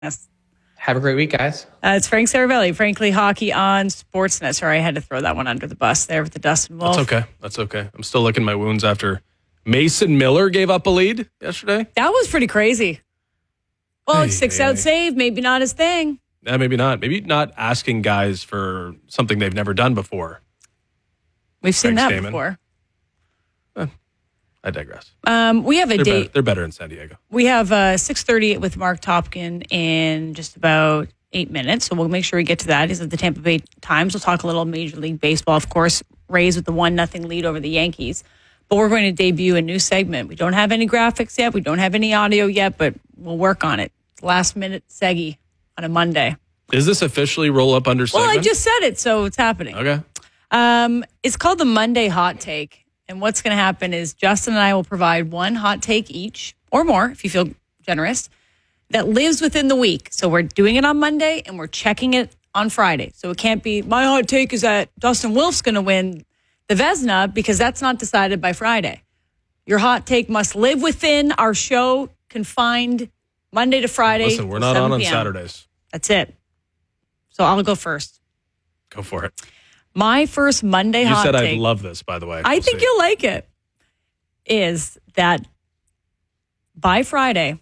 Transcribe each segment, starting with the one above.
Yes. Have a great week, guys. It's Frank Saravelli, Frankly Hockey on Sportsnet. Sorry, I had to throw that one under the bus there with the Dustin Wolf. That's okay. I'm still licking my wounds after Mason Miller gave up a lead yesterday. That was pretty crazy. Well, six-out save, maybe not his thing. Yeah, maybe not. Maybe not asking guys for something they've never done before. We've seen that before. I digress. We have a date. They're better in San Diego. We have 6:30 with Mark Topkin in just about 8 minutes, so we'll make sure we get to that. He's at the Tampa Bay Times. We'll talk a little Major League Baseball, of course. Rays with the 1-0 lead over the Yankees. But we're going to debut a new segment. We don't have any graphics yet. We don't have any audio yet, but we'll work on it. Last minute seggy on a Monday. Is this officially roll up under segment? Well, I just said it, so it's happening. Okay. It's called the Monday Hot Take. And what's going to happen is Justin and I will provide one hot take each, or more if you feel generous, that lives within the week. So we're doing it on Monday and we're checking it on Friday. So it can't be, my hot take is that Dustin Wolf's going to win the Vezina, because that's not decided by Friday. Your hot take must live within our show, confined Monday to Friday. Listen, we're not on Saturdays. That's it. So I'll go first. Go for it. My first Monday hot take. You said I love this, by the way. I think you'll like it. Is that by Friday,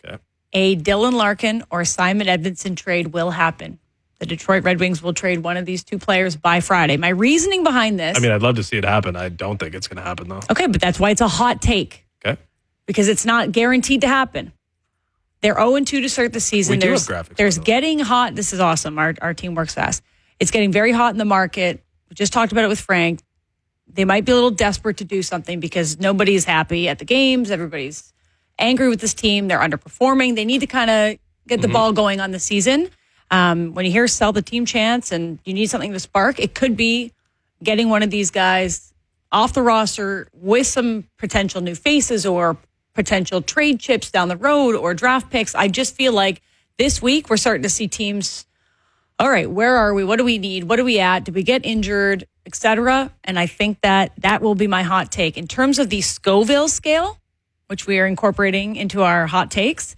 a Dylan Larkin or Simon Edmondson trade will happen. The Detroit Red Wings will trade one of these two players by Friday. My reasoning behind this. I mean, I'd love to see it happen. I don't think it's going to happen, though. Okay, but that's why it's a hot take. Okay. Because it's not guaranteed to happen. They're 0-2 to start the season. We do have graphics. There's getting hot. This is awesome. Our team works fast. It's getting very hot in the market. We just talked about it with Frank. They might be a little desperate to do something because nobody's happy at the games. Everybody's angry with this team. They're underperforming. They need to kind of get the ball going on the season. When you hear sell the team chance and you need something to spark, it could be getting one of these guys off the roster with some potential new faces or potential trade chips down the road or draft picks. I just feel like this week we're starting to see teams, all right, where are we? What do we need? What are we at? Did we get injured, etc.? And I think that will be my hot take. In terms of the Scoville scale, which we are incorporating into our hot takes,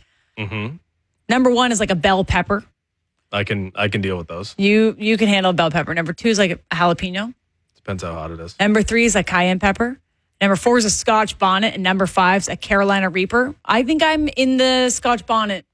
number one is like a bell pepper. I can deal with those. You can handle a bell pepper. Number two is like a jalapeno. Depends how hot it is. Number three is a cayenne pepper. Number four is a Scotch bonnet. And number five is a Carolina Reaper. I think I'm in the Scotch bonnet.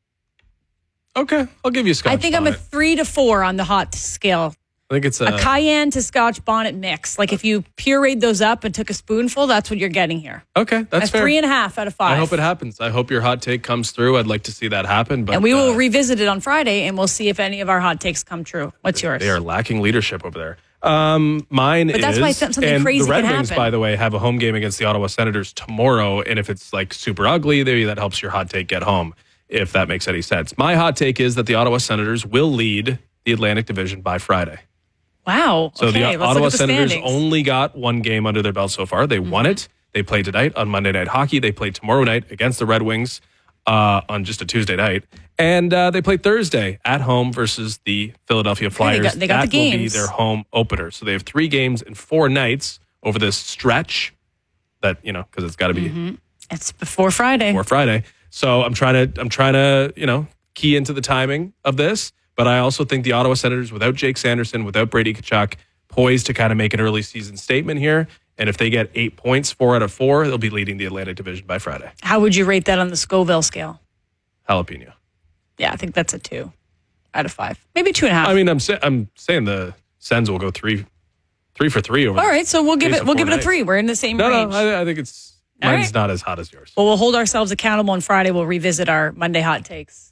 Okay, I'll give you a Scotch bonnet. I think I'm a 3 to 4 on the hot scale. I think it's a cayenne to Scotch bonnet mix. Like if you pureed those up and took a spoonful, that's what you're getting here. Okay, that's fair. 3.5 out of 5. I hope it happens. I hope your hot take comes through. I'd like to see that happen. But and we will revisit it on Friday, and we'll see if any of our hot takes come true. What's yours? They are lacking leadership over there. Mine but that's why something crazy the Red can Wings, happen. by the way, have a home game against the Ottawa Senators tomorrow. And if it's like super ugly, maybe that helps your hot take get home, if that makes any sense. My hot take is that the Ottawa Senators will lead the Atlantic Division by Friday. Wow. So the Ottawa Senators only got one game under their belt so far. They won it. They played tonight on Monday Night Hockey. They played tomorrow night against the Red Wings on just a Tuesday night. And they played Thursday at home versus the Philadelphia Flyers. They got the games. That will be their home opener. So they have 3 games in 4 nights over this stretch that, because it's got to be. It's before Friday. So I'm trying to, key into the timing of this. But I also think the Ottawa Senators, without Jake Sanderson, without Brady Tkachuk, poised to kind of make an early season statement here. And if they get 8 points, 4 out of 4, they'll be leading the Atlantic Division by Friday. How would you rate that on the Scoville scale? Jalapeno. Yeah, I think that's a 2 out of 5. Maybe 2.5. I mean, I'm saying the Sens will go 3 for 3 over. All right, so we'll give it a 3. We're in the same range. No, I think mine's not as hot as yours. Well, we'll hold ourselves accountable on Friday. We'll revisit our Monday hot takes.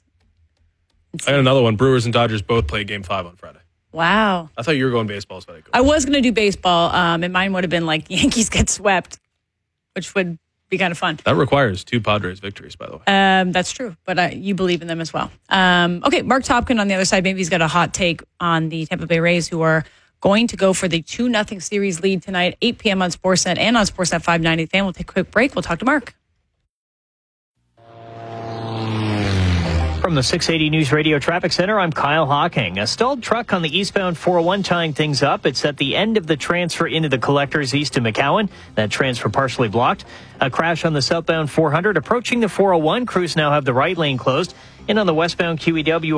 I got another one. Brewers and Dodgers both play Game 5 on Friday. Wow. I thought you were going baseball. So I was going to do baseball, and mine would have been like Yankees get swept, which would be kind of fun. That requires 2 Padres victories, by the way. That's true, but you believe in them as well. Okay, Mark Topkin on the other side. Maybe he's got a hot take on the Tampa Bay Rays, who are going to go for the 2-0 series lead tonight, 8 p.m. on Sportsnet and on Sportsnet 590. Fan. We'll take a quick break. We'll talk to Mark. From the 680 News Radio Traffic Center, I'm Kyle Hawking. A stalled truck on the eastbound 401 tying things up. It's at the end of the transfer into the collectors east of McCowan. That transfer partially blocked. A crash on the southbound 400 approaching the 401. Crews now have the right lane closed. And on the westbound QEW